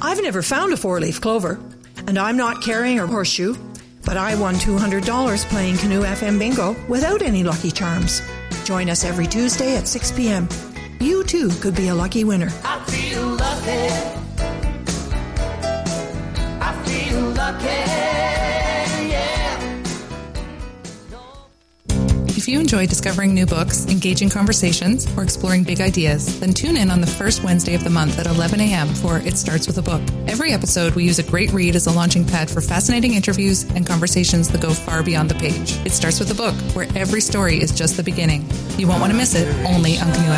I've never found a four-leaf clover, and I'm not carrying a horseshoe, but I won $200 playing Canoe FM Bingo without any Lucky Charms. Join us every Tuesday at 6 p.m. You, too, could be a lucky winner. I feel lucky. I feel lucky, yeah. If you enjoy discovering new books, engaging conversations, or exploring big ideas, then tune in on the first Wednesday of the month at 11 a.m. for It Starts With a Book. Every episode, we use a great read as a launching pad for fascinating interviews and conversations that go far beyond the page. It Starts With a Book, where every story is just the beginning. You won't want to miss it, only on Canoe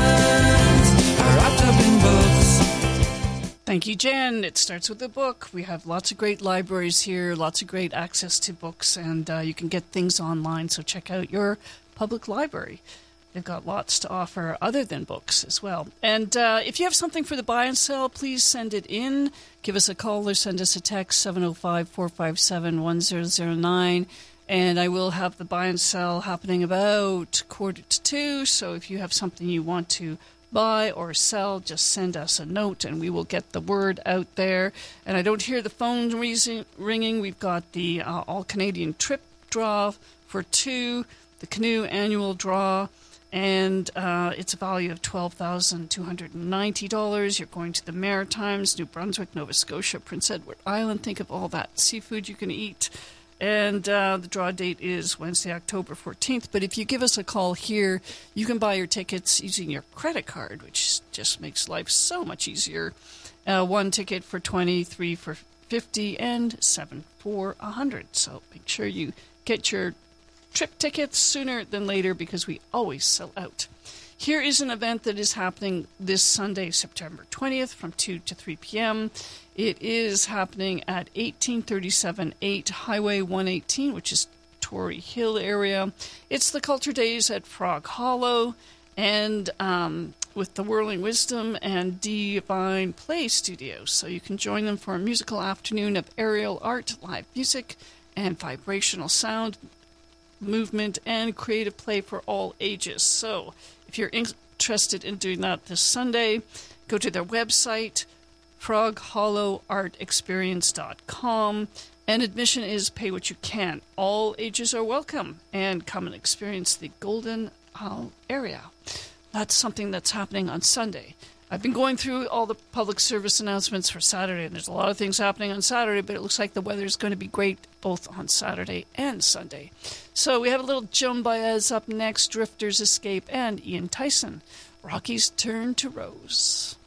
FM. Wrapped up in books. Thank you, Jen. It Starts With a Book. We have lots of great libraries here, lots of great access to books, and you can get things online, so check out your public library. They've got lots to offer other than books as well. And if you have something for the buy and sell, please send it in. Give us a call or send us a text, 705-457-1009. And I will have the buy and sell happening about 1:45. So if you have something you want to buy or sell, just send us a note and we will get the word out there. And I don't hear the phone ringing. We've got the All-Canadian Trip draw for 2, the Canoe annual draw, and it's a value of $12,290. You're going to the Maritimes, New Brunswick, Nova Scotia, Prince Edward Island. Think of all that seafood you can eat. And the draw date is Wednesday, October 14th. But if you give us a call here, you can buy your tickets using your credit card, which just makes life so much easier. 1 ticket for $20, 3 for $50, and 7 for $100. So make sure you get your trip tickets sooner than later because we always sell out. Here is an event that is happening this Sunday, September 20th from 2 to 3 p.m. It is happening at 1837 8 Highway 118, which is Tory Hill area. It's the Culture Days at Frog Hollow, and with the Whirling Wisdom and Divine Play Studios. So you can join them for a musical afternoon of aerial art, live music, and vibrational sound, movement, and creative play for all ages. So if you're interested in doing that this Sunday, go to their website, froghollowartexperience.com, and admission is pay what you can. All ages are welcome, and come and experience the Golden Isle area. That's something that's happening on Sunday. I've been going through all the public service announcements for Saturday, and there's a lot of things happening on Saturday, but it looks like the weather's going to be great both on Saturday and Sunday. So we have a little Joan Baez up next, Drifters Escape, and Ian Tyson. Rocky's Turn to Rose.